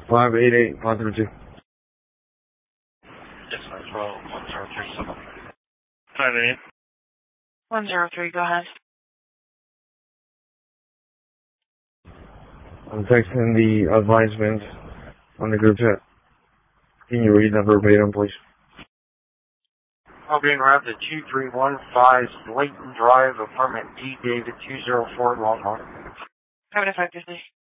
588-532. Yes, sir. 103. 588. 103, go ahead. I'm texting the advisement on the group chat. Can you read that verbatim, please? I'll be en route to 2315 Slayton Drive, apartment D, David 204, Longhorn. Have an effective day.